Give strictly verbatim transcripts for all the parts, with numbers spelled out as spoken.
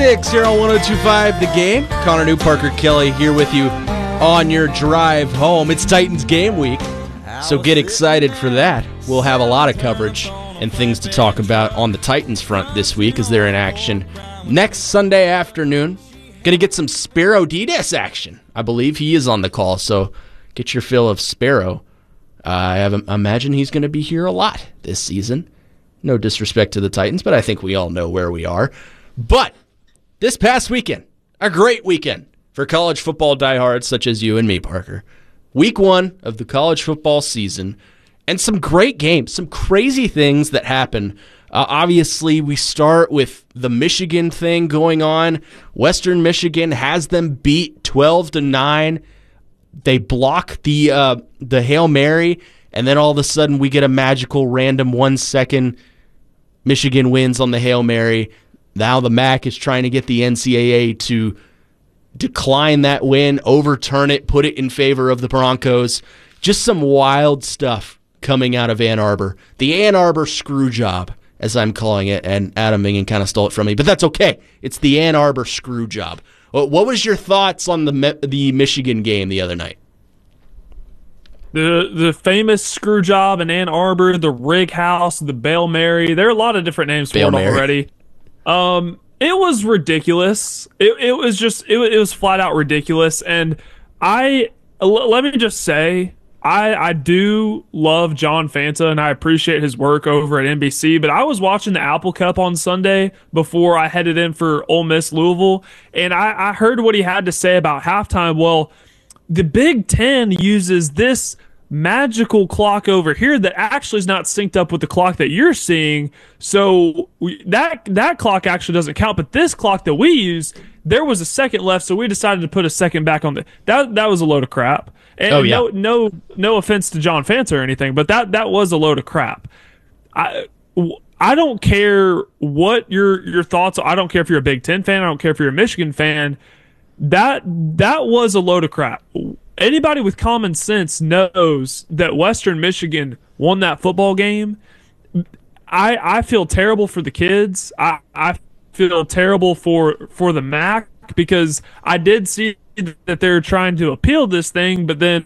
Six here on one oh two point five The Game. Connor New, Parker Kelly here with you on your drive home. It's Titans game week, so get excited for that. We'll have a lot of coverage and things to talk about on the Titans front this week as they're in action next Sunday afternoon. Going to get some Spero Dedes action. I believe he is on the call, so get your fill of Spero. Uh, I have, imagine he's going to be here a lot this season. No disrespect to the Titans, but I think we all know where we are. But this past weekend, a great weekend for college football diehards such as you and me, Parker. Week one of the college football season, and some great games, some crazy things that happen. Uh, obviously, we start with the Michigan thing going on. Western Michigan has them beat twelve to nine. They block the uh, the Hail Mary, and then all of a sudden we get a magical random one-second Michigan wins on the Hail Mary. Now the M A C is trying to get the N C double A to decline that win, overturn it, put it in favor of the Broncos. Just some wild stuff coming out of Ann Arbor. The Ann Arbor screw job, as I'm calling it, and Adam Mingen kind of stole it from me, but that's okay. It's the Ann Arbor screw job. What was your thoughts on the the Michigan game the other night? The the famous screw job in Ann Arbor, the Rig House, the Bail Mary. There are a lot of different names for Bail it Mary. already. Um, it was ridiculous. It it was just it, it was flat out ridiculous. And I l- let me just say, I I do love John Fanta and I appreciate his work over at N B C. But I was watching the Apple Cup on Sunday before I headed in for Ole Miss Louisville, and I, I heard what he had to say about halftime. Well, the Big Ten uses this magical clock over here that actually is not synced up with the clock that you're seeing. So we, that that clock actually doesn't count. But this clock that we use, there was a second left, so we decided to put a second back on the. That that was a load of crap. And oh, yeah. no no no offense to John Fanta or anything, but that that was a load of crap. I I don't care what your your thoughts are. I don't care if you're a Big Ten fan. I don't care if you're a Michigan fan. That that was a load of crap. Anybody with common sense knows that Western Michigan won that football game. I I feel terrible for the kids. I, I feel terrible for, for the M A C because I did see that they're trying to appeal this thing, but then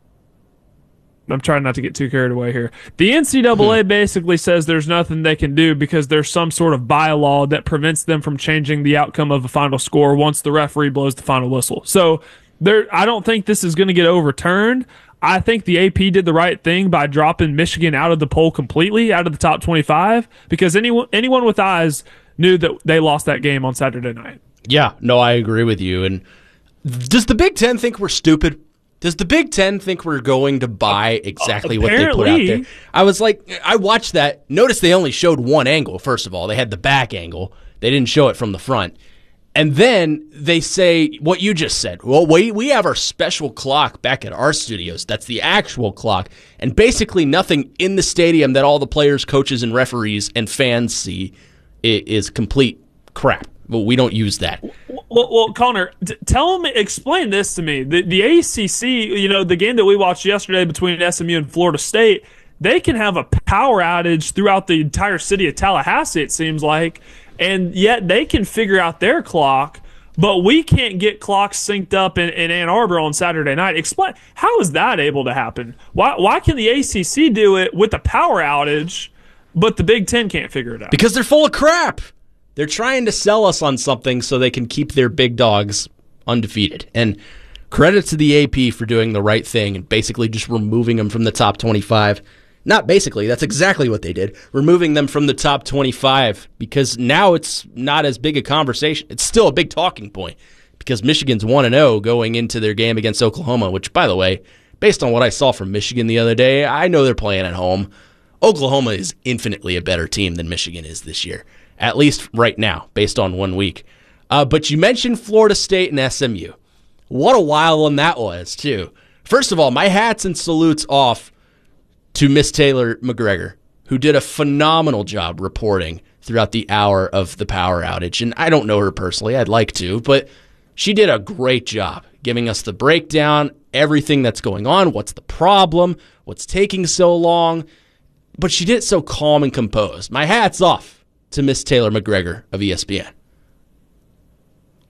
I'm trying not to get too carried away here. The N C double A basically says there's nothing they can do because there's some sort of bylaw that prevents them from changing the outcome of a final score once the referee blows the final whistle. So there, I don't think this is going to get overturned. I think the A P did the right thing by dropping Michigan out of the poll completely, out of the top twenty-five, because anyone anyone with eyes knew that they lost that game on Saturday night. Yeah, no, I agree with you. And does the Big Ten think we're stupid? Does the Big Ten think we're going to buy exactly uh, what they put out there? I was like, I watched that. Notice they only showed one angle, first of all. They had the back angle. They didn't show it from the front. And then they say what you just said. Well, we, we have our special clock back at our studios. That's the actual clock. And basically nothing in the stadium that all the players, coaches, and referees and fans see is complete crap. Well, we don't use that. Well, well Connor, t- tell me, explain this to me. The, the A C C, you know, the game that we watched yesterday between S M U and Florida State, they can have a power outage throughout the entire city of Tallahassee, it seems like, and yet they can figure out their clock, but we can't get clocks synced up in, in Ann Arbor on Saturday night. Explain, how is that able to happen? Why, why can the A C C do it with a power outage, but the Big Ten can't figure it out? Because they're full of crap. They're trying to sell us on something so they can keep their big dogs undefeated. And credit to the A P for doing the right thing and basically just removing them from the top twenty-five. Not basically, that's exactly what they did. Removing them from the top twenty-five because now it's not as big a conversation. It's still a big talking point because Michigan's one and oh going into their game against Oklahoma, which, by the way, based on what I saw from Michigan the other day, I know they're playing at home. Oklahoma is infinitely a better team than Michigan is this year. At least right now, based on one week. Uh, but you mentioned Florida State and S M U. What a wild one that was, too. First of all, my hats and salutes off to Miss Taylor McGregor, who did a phenomenal job reporting throughout the hour of the power outage. And I don't know her personally. I'd like to. But she did a great job giving us the breakdown, everything that's going on, what's the problem, what's taking so long. But she did it so calm and composed. My hat's off to Miss Taylor McGregor of E S P N.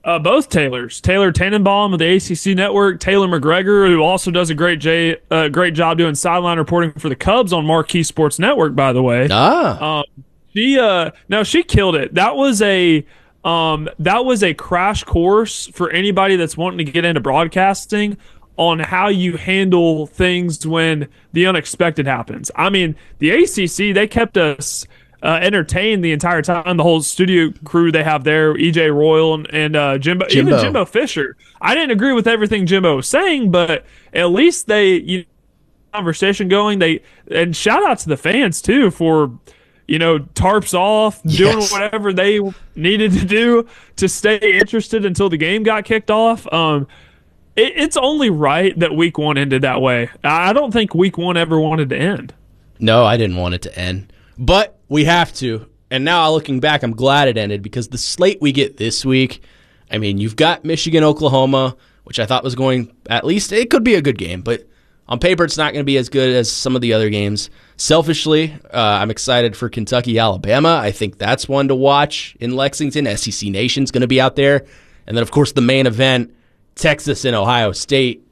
Uh, both Taylors, Taylor Tannenbaum of the A C C Network, Taylor McGregor, who also does a great j uh, great job doing sideline reporting for the Cubs on Marquee Sports Network. By the way, ah, um, she uh, no, she killed it. That was a um, that was a crash course for anybody that's wanting to get into broadcasting on how you handle things when the unexpected happens. I mean, the A C C, they kept us Uh, entertained the entire time. The whole studio crew they have there, E J Royal and, and uh, Jimbo, Jimbo, even Jimbo Fisher. I didn't agree with everything Jimbo was saying, but at least they you know, conversation going. They and shout out to the fans too for you know tarps off, doing yes. whatever they needed to do to stay interested until the game got kicked off. Um, it, it's only right that week one ended that way. I don't think week one ever wanted to end. No, I didn't want it to end, but we have to. And now looking back, I'm glad it ended because the slate we get this week, I mean, you've got Michigan, Oklahoma, which I thought was going, at least it could be a good game, but on paper it's not going to be as good as some of the other games. Selfishly, uh, I'm excited for Kentucky, Alabama. I think that's one to watch in Lexington. S E C Nation's going to be out there. And then, of course, the main event, Texas and Ohio State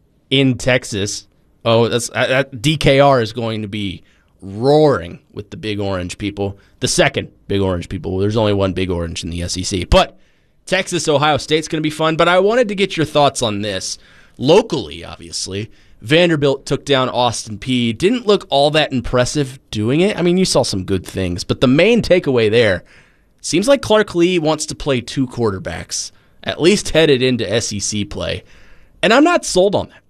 in Texas. Oh, that's that, D K R is going to be roaring with the Big Orange people. The second Big Orange people. There's only one Big Orange in the S E C. But Texas, Ohio State's going to be fun. But I wanted to get your thoughts on this. Locally, obviously, Vanderbilt took down Austin Peay. Didn't look all that impressive doing it. I mean, you saw some good things. But the main takeaway there, seems like Clark Lee wants to play two quarterbacks, at least headed into S E C play. And I'm not sold on that.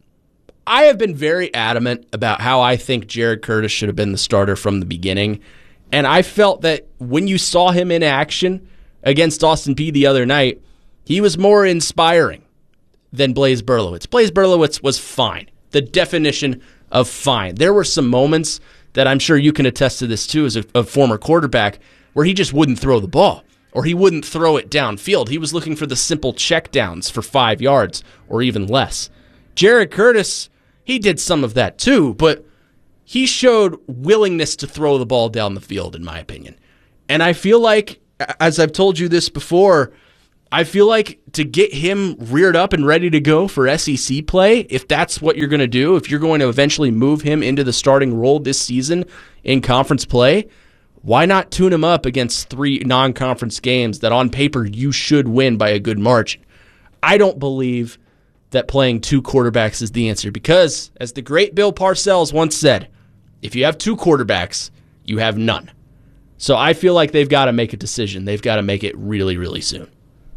I have been very adamant about how I think Jared Curtis should have been the starter from the beginning. And I felt that when you saw him in action against Austin Peay the other night, he was more inspiring than Blaise Berlowitz. Blaise Berlowitz was fine. The definition of fine. There were some moments that I'm sure you can attest to this too as a, a former quarterback where he just wouldn't throw the ball or he wouldn't throw it downfield. He was looking for the simple checkdowns for five yards or even less. Jared Curtis, he did some of that too, but he showed willingness to throw the ball down the field, in my opinion. And I feel like, as I've told you this before, I feel like to get him reared up and ready to go for S E C play, if that's what you're going to do, if you're going to eventually move him into the starting role this season in conference play, why not tune him up against three non-conference games that on paper you should win by a good margin? I don't believe that playing two quarterbacks is the answer because, as the great Bill Parcells once said, if you have two quarterbacks, you have none. So I feel like they've got to make a decision. They've got to make it really, really soon.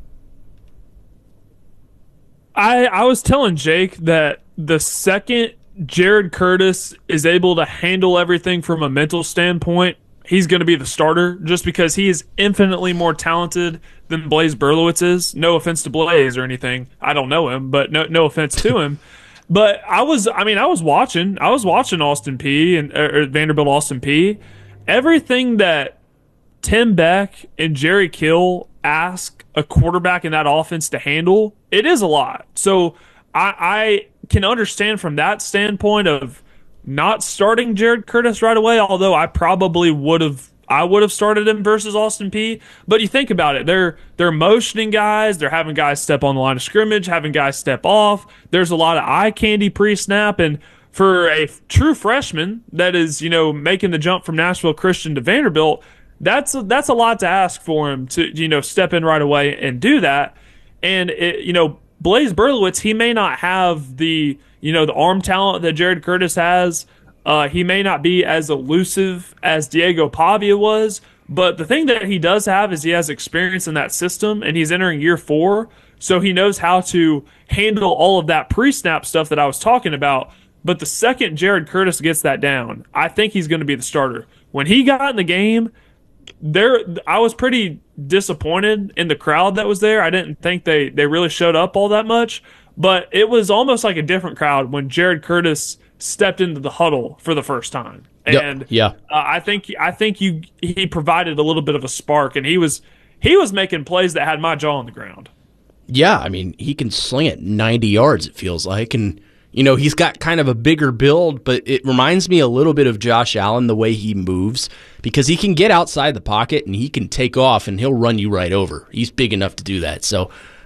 I, I was telling Jake that the second Jared Curtis is able to handle everything from a mental standpoint, he's going to be the starter just because he is infinitely more talented than Blaise Berlowitz is. No offense to Blaise or anything. I don't know him, but no no offense to him. But I was, I mean, I was watching. I was watching Austin Peay and or Vanderbilt Austin Peay. Everything that Tim Beck and Jerry Kill ask a quarterback in that offense to handle, it is a lot. So I, I can understand from that standpoint of not starting Jared Curtis right away, although I probably would have I would have started him versus Austin Peay. But you think about it, they're they're motioning guys, they're having guys step on the line of scrimmage, having guys step off. There's a lot of eye candy pre-snap, and for a f- true freshman that is, you know, making the jump from Nashville Christian to Vanderbilt, that's a, that's a lot to ask for him to, you know, step in right away and do that. And it, you know, Blaise Berlowitz, he may not have the, you know, the arm talent that Jared Curtis has. Uh, he may not be as elusive as Diego Pavia was, but the thing that he does have is he has experience in that system, and he's entering year four, so he knows how to handle all of that pre-snap stuff that I was talking about. But the second Jared Curtis gets that down, I think he's going to be the starter. When he got in the game, there I was pretty disappointed in the crowd that was there. I didn't think they, they really showed up all that much, but it was almost like a different crowd when Jared Curtis stepped into the huddle for the first time. And yeah, uh, I think I think you he provided a little bit of a spark, and he was he was making plays that had my jaw on the ground. Yeah, I mean, he can sling it ninety yards, it feels like, and you know, he's got kind of a bigger build, but it reminds me a little bit of Josh Allen, the way he moves, because he can get outside the pocket and he can take off and he'll run you right over. He's big enough to do that. So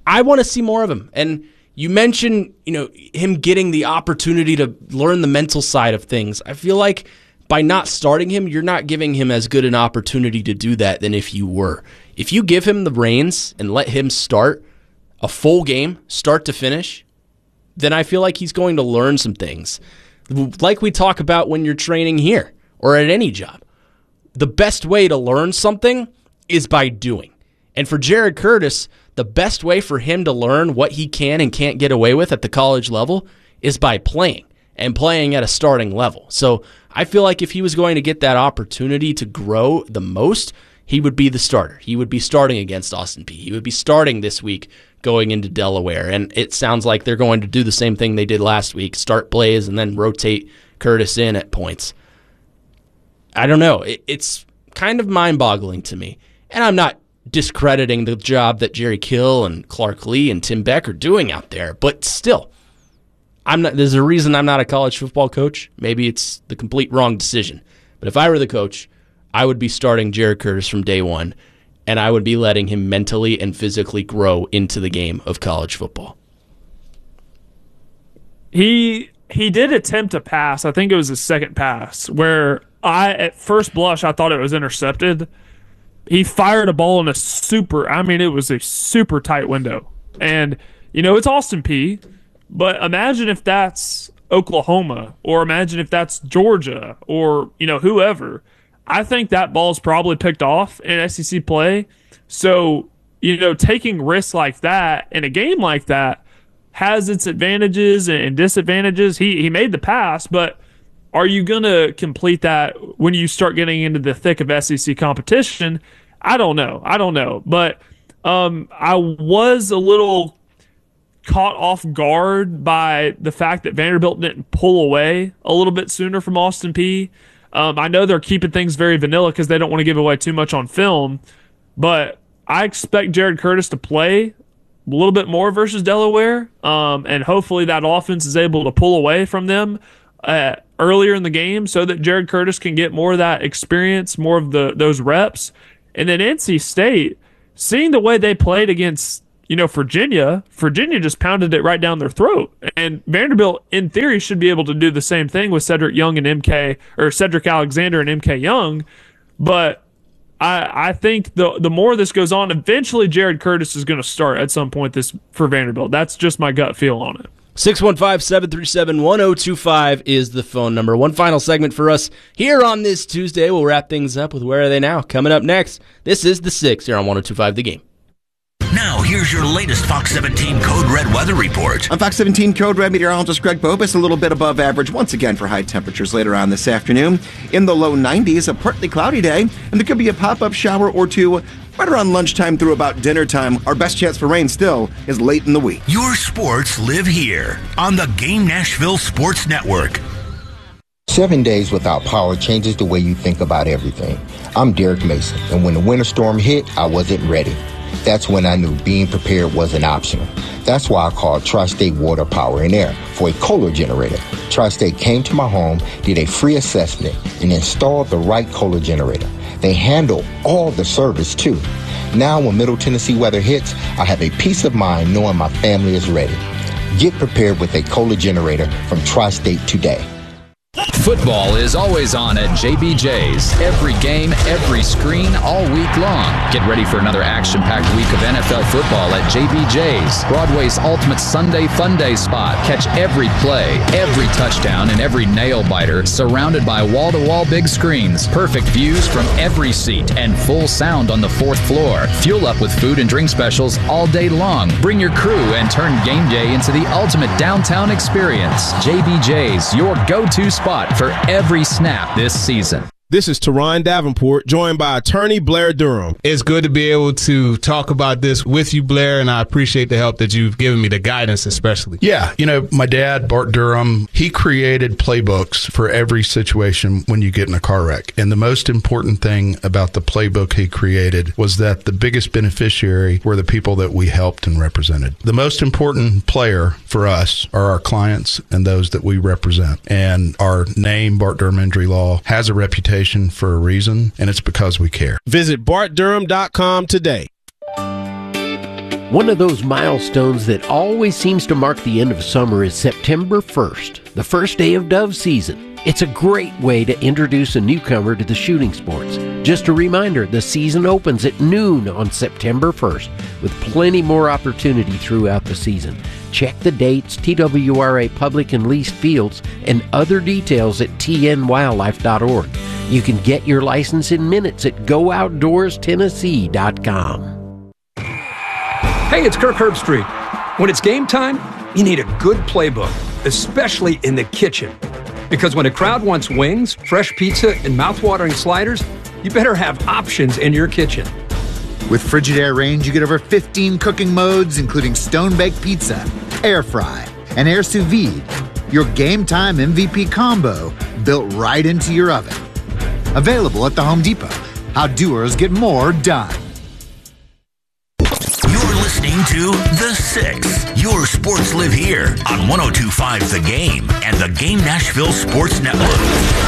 I want to see more of him. And you mentioned, you know, him getting the opportunity to learn the mental side of things. I feel like by not starting him, you're not giving him as good an opportunity to do that than if you were. If you give him the reins and let him start a full game, start to finish, then I feel like he's going to learn some things. Like we talk about when you're training here or at any job. The best way to learn something is by doing. And for Jared Curtis, the best way for him to learn what he can and can't get away with at the college level is by playing, and playing at a starting level. So I feel like if he was going to get that opportunity to grow the most, he would be the starter. He would be starting against Austin Peay. He would be starting this week going into Delaware. And it sounds like they're going to do the same thing they did last week, start Blaze and then rotate Curtis in at points. I don't know. It, it's kind of mind-boggling to me. And I'm not discrediting the job that Jerry Kill and Clark Lee and Tim Beck are doing out there, but still, I'm not. There's a reason I'm not a college football coach. Maybe it's the complete wrong decision. But if I were the coach, I would be starting Jared Curtis from day one, and I would be letting him mentally and physically grow into the game of college football. He he did attempt a pass. I think it was his second pass, where I, at first blush, I thought it was intercepted. He fired a ball in a super, I mean, it was a super tight window. And, you know, it's Austin Peay, but imagine if that's Oklahoma, or imagine if that's Georgia, or, you know, whoever. I think that ball's probably picked off in S E C play. So, you know, taking risks like that in a game like that has its advantages and disadvantages. He he made the pass, but are you going to complete that when you start getting into the thick of S E C competition? I don't know. I don't know. But um, I was a little caught off guard by the fact that Vanderbilt didn't pull away a little bit sooner from Austin Peay. Um, I know they're keeping things very vanilla because they don't want to give away too much on film, but I expect Jared Curtis to play a little bit more versus Delaware, um, and hopefully that offense is able to pull away from them uh, earlier in the game so that Jared Curtis can get more of that experience, more of the those reps. And then N C State, seeing the way they played against, you know, Virginia, Virginia just pounded it right down their throat. And Vanderbilt, in theory, should be able to do the same thing with Cedric Young and M K, or Cedric Alexander and M K Young. But I, I think the the more this goes on, eventually Jared Curtis is going to start at some point this for Vanderbilt. That's just my gut feel on it. six one five, seven three seven, one oh two five is the phone number. One final segment for us here on this Tuesday. We'll wrap things up with Where Are They Now? Coming up next, this is The Six here on one oh two five The Game. Now, here's your latest Fox seventeen Code Red weather report. On Fox seventeen Code Red, meteorologist Greg Bobus, a little bit above average once again for high temperatures later on this afternoon. In the low nineties, a partly cloudy day, and there could be a pop-up shower or two right around lunchtime through about dinner time. Our best chance for rain still is late in the week. Your sports live here on the Game Nashville Sports Network. Seven days without power changes the way you think about everything. I'm Derek Mason, and when the winter storm hit, I wasn't ready. That's when I knew being prepared wasn't optional. That's why I called Tri-State Water, Power, and Air for a Kohler generator. Tri-State came to my home, did a free assessment, and installed the right Kohler generator. They handle all the service, too. Now, when Middle Tennessee weather hits, I have a peace of mind knowing my family is ready. Get prepared with a Kohler generator from Tri-State today. Football is always on at J B J's. Every game, every screen, all week long. Get ready for another action-packed week of N F L football at J B J's, Broadway's ultimate Sunday fun day spot. Catch every play, every touchdown, and every nail-biter surrounded by wall-to-wall big screens, perfect views from every seat, and full sound on the fourth floor. Fuel up with food and drink specials all day long. Bring your crew and turn game day into the ultimate downtown experience. J B J's, your go-to spot for every snap this season. This is Teron Davenport, joined by attorney Blair Durham. It's good to be able to talk about this with you, Blair, and I appreciate the help that you've given me, the guidance especially. Yeah, you know, my dad, Bart Durham, he created playbooks for every situation when you get in a car wreck. And the most important thing about the playbook he created was that the biggest beneficiary were the people that we helped and represented. The most important player for us are our clients and those that we represent. And our name, Bart Durham Injury Law, has a reputation for a reason, and it's because we care. Visit Bart Durham dot com today. One of those milestones that always seems to mark the end of summer is September first, the first day of dove season. It's a great way to introduce a newcomer to the shooting sports. Just a reminder, the season opens at noon on September first, with plenty more opportunity throughout the season. Check the dates, T W R A public and leased fields, and other details at T N wildlife dot org. You can get your license in minutes at go outdoors tennessee dot com. Hey, it's Kirk Herbstreit. When it's game time, you need a good playbook, especially in the kitchen. Because when a crowd wants wings, fresh pizza, and mouthwatering sliders, you better have options in your kitchen. With Frigidaire Range, you get over fifteen cooking modes, including stone-baked pizza, air fry, and air sous vide. Your game time M V P combo built right into your oven. Available at the Home Depot. How doers get more done. You're listening to The Six. Your sports live here on one oh two point five The Game and the Game Nashville Sports Network.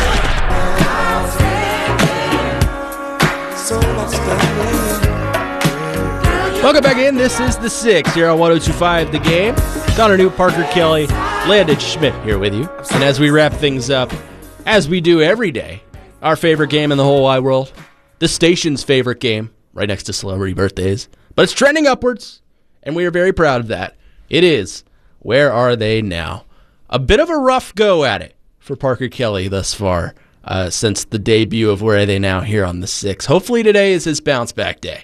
Welcome back in. This is The Six here on one oh two point five The Game. Connor Newt, Parker Kelly, Landon Schmidt here with you. And as we wrap things up, as we do every day, our favorite game in the whole wide world, the station's favorite game, right next to celebrity birthdays. But it's trending upwards, and we are very proud of that. It is Where Are They Now? A bit of a rough go at it for Parker Kelly thus far uh, since the debut of Where Are They Now here on The Six. Hopefully today is his bounce-back day.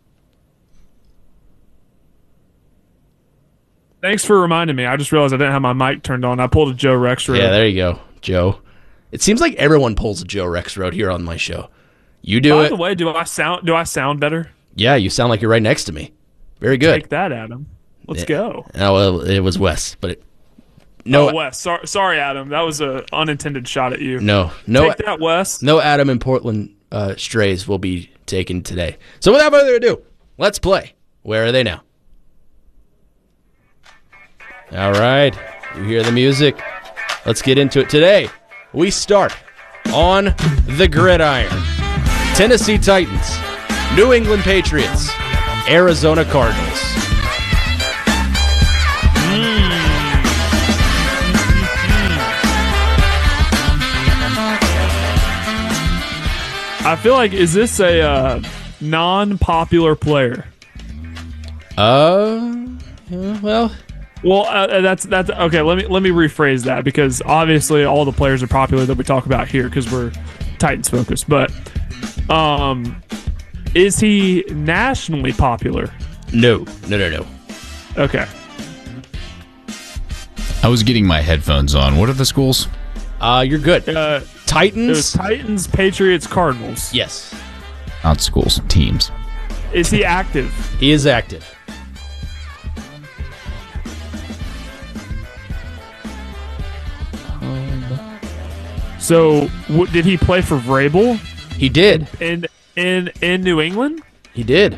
Thanks for reminding me. I just realized I didn't have my mic turned on. I pulled a Joe Rexrode. Yeah, there you go, Joe. It seems like everyone pulls a Joe Rexrode here on my show. You do By it. the way, do I sound do I sound better? Yeah, you sound like you're right next to me. Very good. Take that, Adam. Let's yeah. go. Oh, well, it was Wes, but it, no. Oh, Wes. Sorry, sorry, Adam. That was an unintended shot at you. No, no. Take that, Wes. No Adam in Portland uh, strays will be taken today. So without further ado, let's play. Where Are They Now? All right, you hear the music. Let's get into it. Today, we start on the gridiron. Tennessee Titans, New England Patriots, Arizona Cardinals. I feel like, is this a uh, non-popular player? Uh, yeah, well... Well, uh, that's that's okay. Let me let me rephrase that, because obviously all the players are popular that we talk about here because we're Titans focused. But um, is he nationally popular? No, no, no, no. Okay. I was getting my headphones on. What are the schools? Uh, you're good. Uh, Titans. It was Titans, Patriots, Cardinals. Yes. Not schools, teams. Is he active? He is active. So, w- did he play for Vrabel? He did. In in in New England? He did.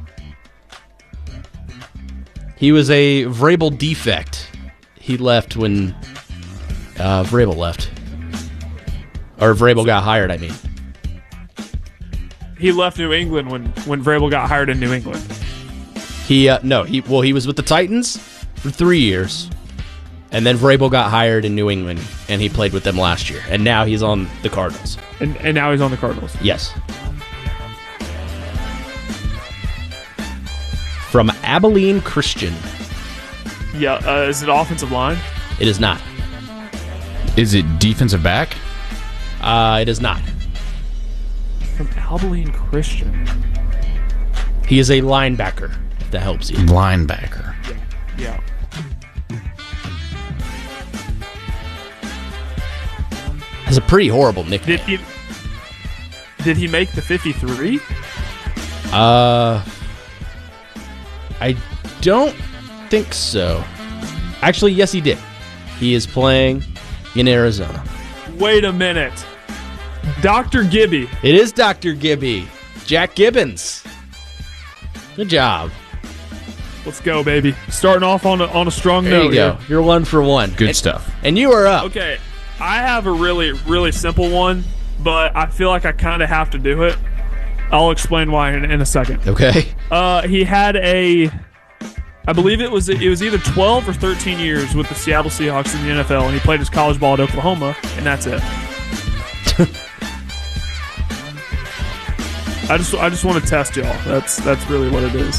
He was a Vrabel defect. He left when uh, Vrabel left. Or Vrabel got hired, I mean. He left New England when, when Vrabel got hired in New England. He uh, no, he well he was with the Titans for three years. And then Vrabel got hired in New England, and he played with them last year. And now he's on the Cardinals. And and now he's on the Cardinals. Yes. From Abilene Christian. Yeah, uh, is it offensive line? It is not. Is it defensive back? Uh, it is not. From Abilene Christian. He is a linebacker, if that helps you. Linebacker. Yeah. Yeah. Has a pretty horrible nickname. Did he Did he make the fifty-three? Uh, I don't think so. Actually, yes, he did. He is playing in Arizona. Wait a minute. Doctor Gibby. It is Doctor Gibby. Jack Gibbons. Good job. Let's go, baby. Starting off on a, on a strong there note. You go. Here. You're one for one. Good and, stuff. And you are up. Okay. I have a really, really simple one, but I feel like I kind of have to do it. I'll explain why in, in a second. Okay. Uh, he had a I believe it was it was either twelve or thirteen years with the Seattle Seahawks in the N F L, and he played his college ball at Oklahoma, and that's it. I just I just want to test y'all. That's that's really what it is.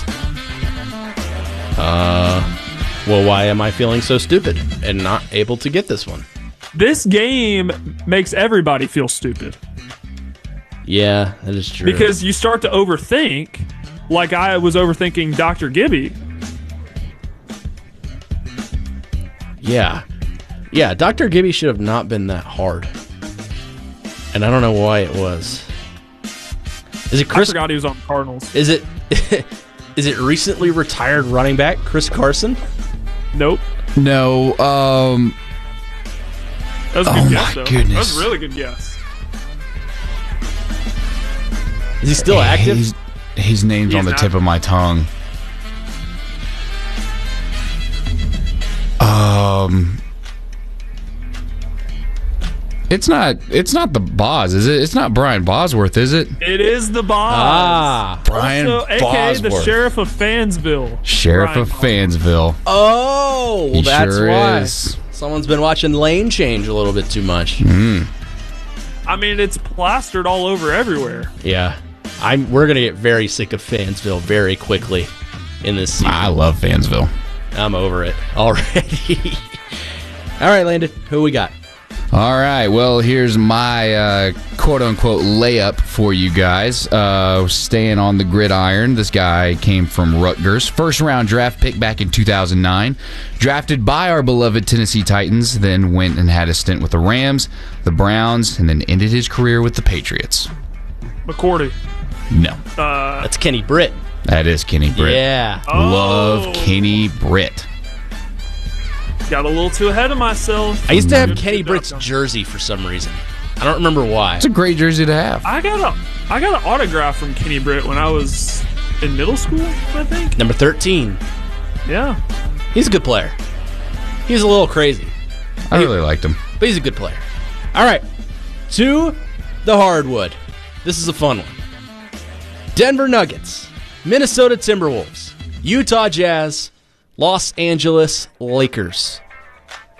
Uh, well, why am I feeling so stupid and not able to get this one? This game makes everybody feel stupid. Yeah, that is true. Because you start to overthink, like I was overthinking Doctor Gibby. Yeah. Yeah, Doctor Gibby should have not been that hard. And I don't know why it was. Is it Chris? I forgot he was on the Cardinals. Is it is it recently retired running back Chris Carson? Nope. No. Um. That was a good oh guess, my though. goodness. That was a really good guess. Is he still active? His, his name's He's on the not. tip of my tongue. Um. It's not. It's not the Boz, is it? It's not Brian Bosworth, is it? It is the Boz. Ah, Brian also, A K A the Bosworth. Sheriff of Fansville. Sheriff Brian of Fansville. Oh, well, He that's sure why. is. Someone's been watching Lane Change a little bit too much. Mm. I mean, it's plastered all over everywhere. Yeah. I'm we're going to get very sick of Fansville very quickly in this season. I love Fansville. I'm over it already. All right, Landon, who we got? All right, well, here's my uh, quote-unquote layup for you guys. Uh, staying on the gridiron, this guy came from Rutgers. First-round draft pick back in two thousand nine. Drafted by our beloved Tennessee Titans, then went and had a stint with the Rams, the Browns, and then ended his career with the Patriots. McCourty. No. Uh, That's Kenny Britt. That is Kenny Britt. Yeah. Love Oh. Kenny Britt. Got a little too ahead of myself. I used to have Good Kenny pick Britt's up. jersey for some reason. I don't remember why. It's a great jersey to have. I got a I got an autograph from Kenny Britt when I was in middle school, I think. Number thirteen. Yeah. He's a good player. He's a little crazy, I really liked him. but he's a good player. All right. To the hardwood. This is a fun one. Denver Nuggets, Minnesota Timberwolves, Utah Jazz, Los Angeles Lakers.